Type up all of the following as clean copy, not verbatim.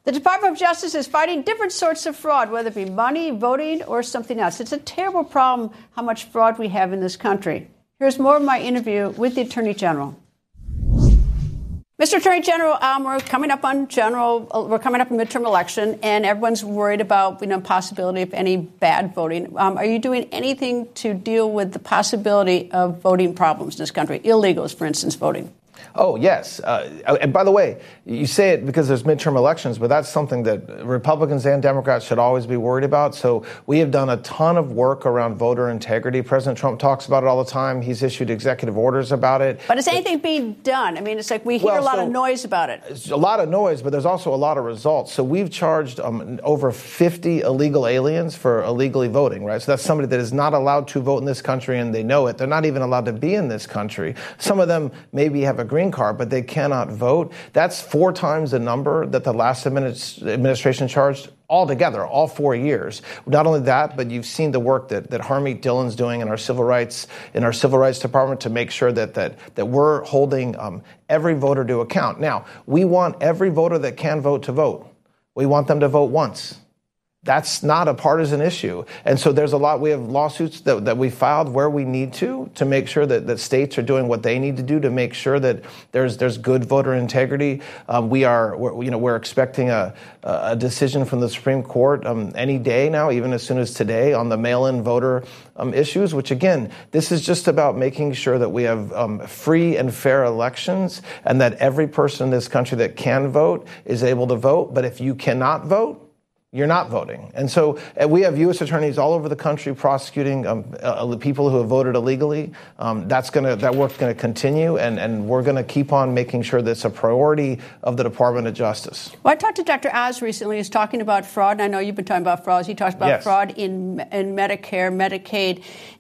The Department of Justice is fighting different sorts of fraud, whether it be money, voting, or something else. It's a terrible problem how much fraud we have in this country. Here's more of my interview with the Attorney General. Mr. Attorney General, we're coming up on midterm election, and everyone's worried about possibility of any bad voting. Are you doing anything to deal with the possibility of voting problems in this country, illegals, for instance, voting? Oh, yes. And by the way, you say it because there's midterm elections, but that's something that Republicans and Democrats should always be worried about. So we have done a ton of work around voter integrity. President Trump talks about it all the time. He's issued executive orders about it. But is anything being done? I mean, it's like we hear a lot of noise about it. It's a lot of noise, but there's also a lot of results. So we've charged over 50 illegal aliens for illegally voting, right? So that's somebody that is not allowed to vote in this country, and they know it. They're not even allowed to be in this country. Some of them maybe have a green card, but they cannot vote. That's 4 times the number that the last administration charged altogether, all 4 years. Not only that, but you've seen the work that Harmeet Dillon's doing in our civil rights department to make sure that we're holding every voter to account. Now, we want every voter that can vote to vote. We want them to vote once. That's not a partisan issue. And so there's a lot. We have lawsuits that we filed where we need to make sure that states are doing what they need to do to make sure that there's good voter integrity. We're expecting a decision from the Supreme Court any day now, even as soon as today, on the mail-in voter issues, which, again, this is just about making sure that we have free and fair elections and that every person in this country that can vote is able to vote. But if you cannot vote, you're not voting. And so we have U.S. attorneys all over the country prosecuting people who have voted illegally. That work's going to continue, and we're going to keep on making sure that's a priority of the Department of Justice. Well, I talked to Dr. Oz recently. He's talking about fraud, and I know you've been talking about fraud. He talks about fraud in Medicare, Medicaid,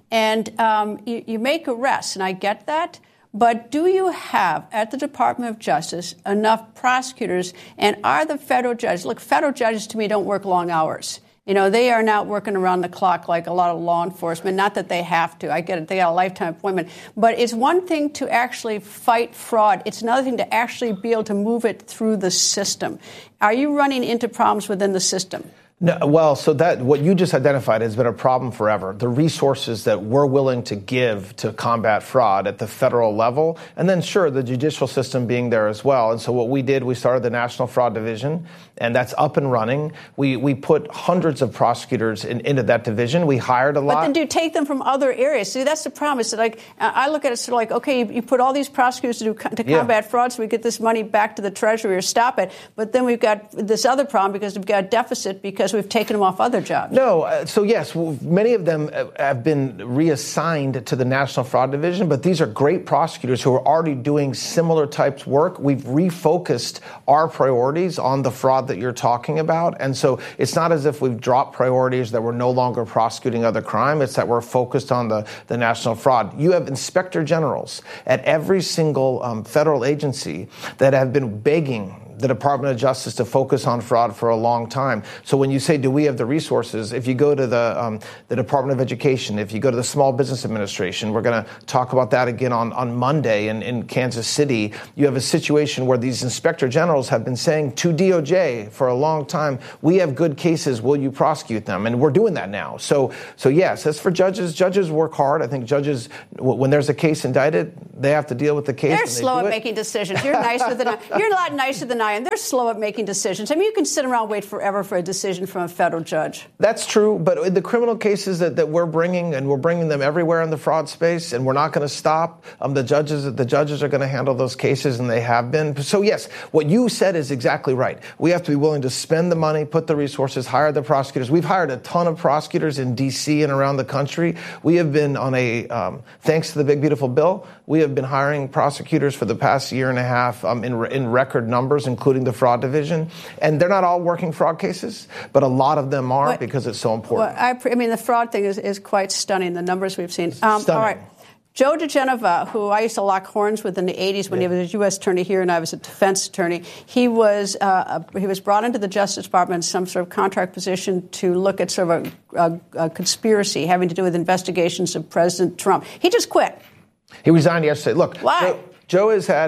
and you make arrests, and I get that. But do you have, at the Department of Justice, enough prosecutors? And are the federal judges, look, federal judges to me don't work long hours. They are not working around the clock like a lot of law enforcement. Not that they have to. I get it. They got a lifetime appointment. But it's one thing to actually fight fraud. It's another thing to actually be able to move it through the system. Are you running into problems within the system? No, well, so that what you just identified has been a problem forever. The resources that we're willing to give to combat fraud at the federal level, and then, sure, the judicial system being there as well. And so what we did, we started the National Fraud Division, and that's up and running. We put hundreds of prosecutors into that division. We hired a lot. But then do you take them from other areas? See, that's the problem. It's like, I look at it sort of like, okay, you put all these prosecutors to combat fraud so we get this money back to the Treasury or stop it. But then we've got this other problem because we've got a deficit because we've taken them off other jobs. No. So, yes, many of them have been reassigned to the National Fraud Division, but these are great prosecutors who are already doing similar types work. We've refocused our priorities on the fraud that you're talking about. And so it's not as if we've dropped priorities that we're no longer prosecuting other crime. It's that we're focused on the national fraud. You have inspector generals at every single federal agency that have been begging the Department of Justice to focus on fraud for a long time. So when you say, do we have the resources? If you go to the Department of Education, if you go to the Small Business Administration, we're going to talk about that again on Monday in Kansas City. You have a situation where these inspector generals have been saying to DOJ for a long time, we have good cases, will you prosecute them? And we're doing that now. So yes, as for judges work hard. I think judges, when there's a case indicted, they have to deal with the case. They're slow at making decisions. You're nicer than you're a lot nicer than and they're slow at making decisions. I mean, you can sit around and wait forever for a decision from a federal judge. That's true, but in the criminal cases that we're bringing, and we're bringing them everywhere in the fraud space, and we're not going to stop. The judges are going to handle those cases, and they have been. So yes, what you said is exactly right. We have to be willing to spend the money, put the resources, hire the prosecutors. We've hired a ton of prosecutors in D.C. and around the country. We have been on thanks to the Big Beautiful Bill, we have been hiring prosecutors for the past year and a half in record numbers, including the fraud division. And they're not all working fraud cases, but a lot of them are because it's so important. Well, I mean, the fraud thing is quite stunning, the numbers we've seen. Stunning. All right. Joe diGenova, who I used to lock horns with in the 80s when he was a U.S. attorney here and I was a defense attorney, he was brought into the Justice Department in some sort of contract position to look at sort of a conspiracy having to do with investigations of President Trump. He just quit. He resigned yesterday. Look. Why? Joe has had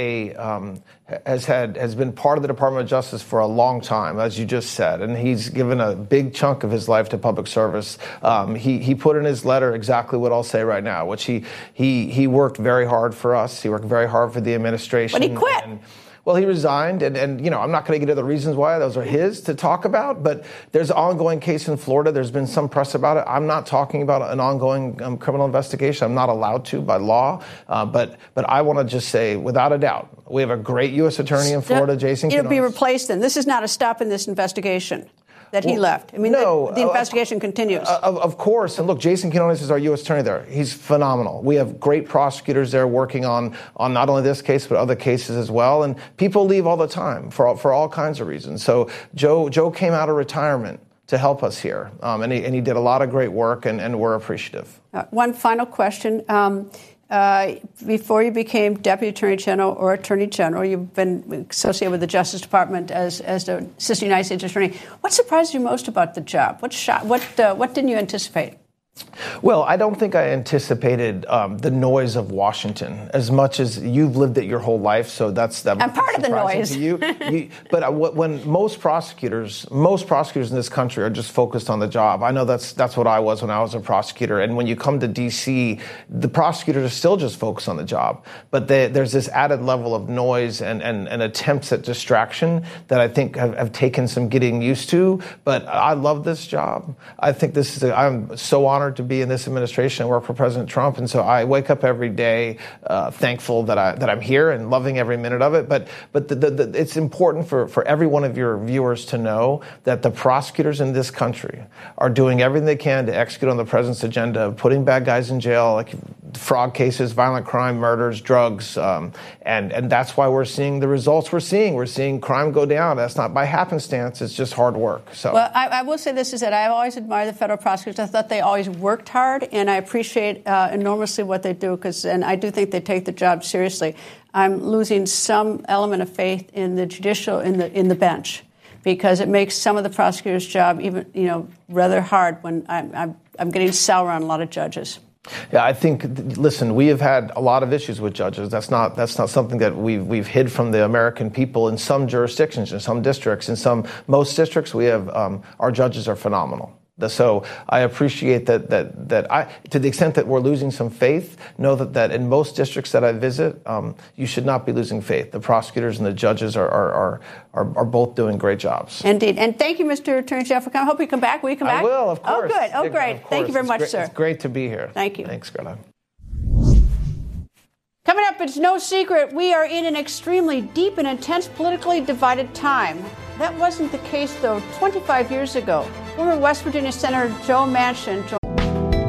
has been part of the Department of Justice for a long time, as you just said, and he's given a big chunk of his life to public service. He put in his letter exactly what I'll say right now, which he worked very hard for us. He worked very hard for the administration. But he quit. Well, he resigned, and I'm not going to get into the reasons why. Those are his to talk about, but there's an ongoing case in Florida. There's been some press about it. I'm not talking about an ongoing criminal investigation. I'm not allowed to by law, but I want to just say, without a doubt, we have a great U.S. attorney in Florida, Jason Quinones. It'll be replaced then. This is not a stop in this investigation that he left. I mean, no, the investigation continues. Of course. And look, Jason Quinones is our U.S. attorney there. He's phenomenal. We have great prosecutors there working on not only this case, but other cases as well. And people leave all the time for all kinds of reasons. So Joe came out of retirement to help us here. And he did a lot of great work, and we're appreciative. One final question. Before you became Deputy Attorney General or Attorney General, you've been associated with the Justice Department as the Assistant United States Attorney. What surprised you most about the job? What didn't you anticipate? Well, I don't think I anticipated the noise of Washington as much as you've lived it your whole life. So I'm part of the noise. But when most prosecutors in this country are just focused on the job. I know that's what I was when I was a prosecutor. And when you come to D.C., the prosecutors are still just focused on the job. But there's this added level of noise and attempts at distraction that I think have taken some getting used to. But I love this job. I think I'm so honored to be in this administration and work for President Trump, and so I wake up every day thankful that I'm here and loving every minute of it. But it's important for every one of your viewers to know that the prosecutors in this country are doing everything they can to execute on the president's agenda of putting bad guys in jail, like fraud cases, violent crime, murders, drugs, and that's why we're seeing the results we're seeing. We're seeing crime go down. That's not by happenstance. It's just hard work. So, well, I will say this is that I always admire the federal prosecutors. I thought they always worked hard, and I appreciate enormously what they do, and I do think they take the job seriously. I'm losing some element of faith in the judicial, in the bench, because it makes some of the prosecutors' job even rather hard when I'm getting sour on a lot of judges. Yeah, I think. Listen, we have had a lot of issues with judges. That's not something that we've hid from the American people. In some jurisdictions, in some districts, most districts, we have our judges are phenomenal. So I appreciate that to the extent that we're losing some faith, know that in most districts that I visit, you should not be losing faith. The prosecutors and the judges are both doing great jobs. Indeed. And thank you, Mr. Attorney General, for coming. I hope you come back. Will you come back? I will, of course. Oh, good. Oh, great. Thank you very much, sir. It's great to be here. Thank you. Thanks, Greta. Coming up, it's no secret we are in an extremely deep and intense politically divided time. That wasn't the case, though, 25 years ago. Former West Virginia Senator Joe Manchin joined